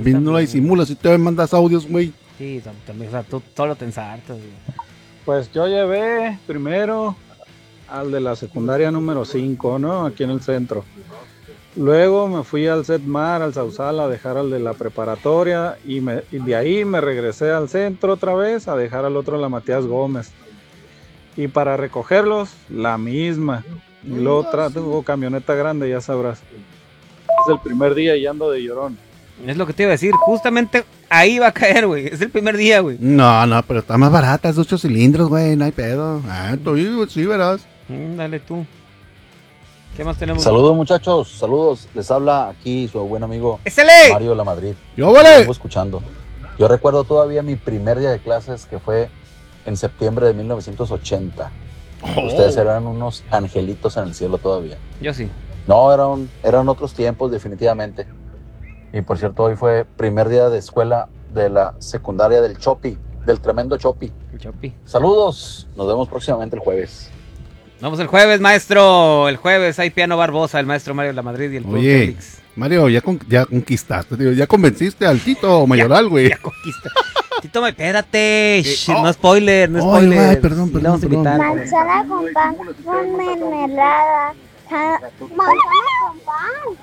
también no la disimulas y te mandas audios, güey. Sí, también, o sea, tú solo te ensartas, güey. Pues yo llevé primero al de la secundaria número 5, ¿no? Aquí en el centro. Luego me fui al Setmar, al Sausal, a dejar al de la preparatoria y de ahí me regresé al centro otra vez a dejar al otro en la Matías Gómez. Y para recogerlos, la misma. Y luego tengo camioneta grande, ya sabrás. Es el primer día y ando de llorón. Es lo que te iba a decir, justamente ahí va a caer, güey. Es el primer día, güey. No, pero está más barata, es 8 cilindros, güey, no hay pedo. Sí, verás. Dale tú. ¿Qué más tenemos? Saludos, muchachos, saludos. Les habla aquí su buen amigo ¡Échale! Mario La Madrid. ¡Yo, vale! Vengo escuchando. Yo recuerdo todavía mi primer día de clases, que fue en septiembre de 1980. Ustedes eran unos angelitos en el cielo todavía. Yo sí. No, eran otros tiempos, definitivamente. Y por cierto, hoy fue primer día de escuela de la secundaria del Chopi, del tremendo Chopi. Chopi. Saludos, nos vemos próximamente el jueves. Vamos el jueves, maestro. El jueves hay piano Barbosa, el maestro Mario La Madrid y el Puro Oye, Félix. Mario, ya conquistaste, tío, ya convenciste al Tito Mayoral, güey. Ya conquista. Tito, espérate. No spoiler, no Oh, spoiler. ay, perdón. Manzana con pan con mermelada. Manzana con pan.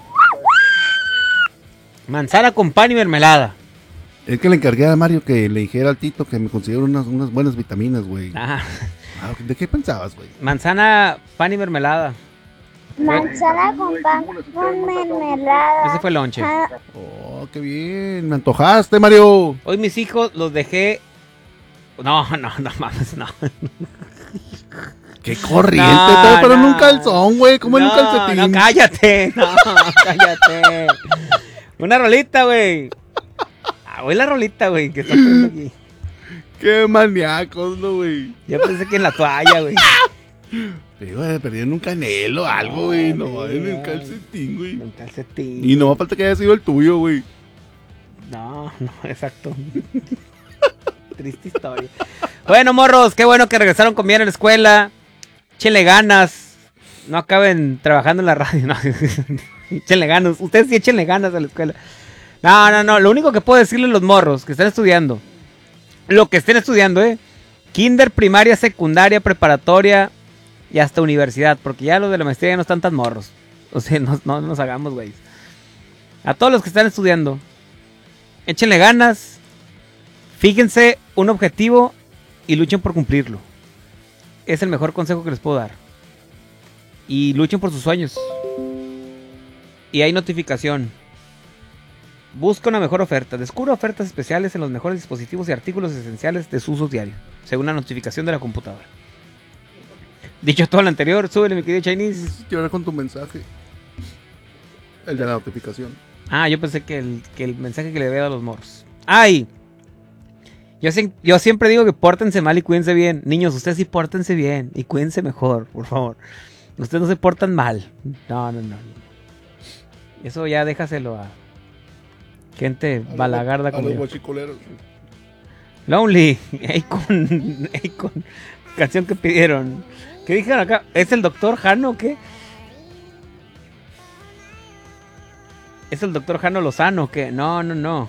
Manzana con pan y mermelada. Es que le encargué a Mario que le dijera al Tito que me consiguiera unas buenas vitaminas, güey. Ajá. ¿De qué pensabas, güey? Manzana, pan y mermelada. Manzana con pan con mermelada. Ese fue el lonche. Oh, qué bien. Me antojaste, Mario. Hoy mis hijos los dejé. No mames, no. Qué corriente, No, todo, pero no. nunca el son, güey. ¿Cómo en un calcetín? No, cállate. No, cállate. Una rolita, güey. Hoy la rolita, güey, que está poniendo aquí. Qué maníacos, ¿no, güey? Yo pensé que en la toalla, güey. Digo, perdieron un canelo o algo, güey. No, en el calcetín, güey. En el calcetín. Y no va a falta que haya sido el tuyo, güey. No, exacto. Triste historia. Bueno, morros, qué bueno que regresaron con bien a la escuela. Échenle ganas. No acaben trabajando en la radio, no. Échenle ganas. Ustedes sí échenle ganas a la escuela. No. Lo único que puedo decirles a los morros que están estudiando. Lo que estén estudiando, kinder, primaria, secundaria, preparatoria y hasta universidad. Porque ya los de la maestría ya no están tan morros. O sea, no nos hagamos, güey. A todos los que están estudiando, échenle ganas. Fíjense un objetivo y luchen por cumplirlo. Es el mejor consejo que les puedo dar. Y luchen por sus sueños. Y hay notificación. Busca una mejor oferta. Descubre ofertas especiales en los mejores dispositivos y artículos esenciales de su uso diario, según la notificación de la computadora. Dicho todo lo anterior, súbele, mi querido Chinese. Quiero hablar con tu mensaje. El de la notificación. Ah, yo pensé que el mensaje que le había dado a los morros. ¡Ay! Yo siempre digo que pórtense mal y cuídense bien. Niños, ustedes sí pórtense bien y cuídense mejor, por favor. Ustedes no se portan mal. No. Eso ya déjaselo a gente balagarda como los yo. guachicoleros. Lonely. Con canción que pidieron. ¿Qué dijeron acá? ¿Es el doctor Jano o qué? ¿Es el doctor Jano Lozano o qué? No. No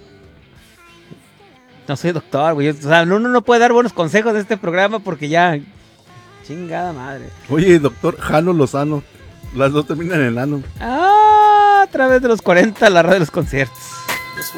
soy doctor, güey. O sea, uno no puede dar buenos consejos de este programa porque ya... Chingada madre. Oye, doctor Jano Lozano. Las dos terminan en ano. A través de los 40, la radio de los conciertos.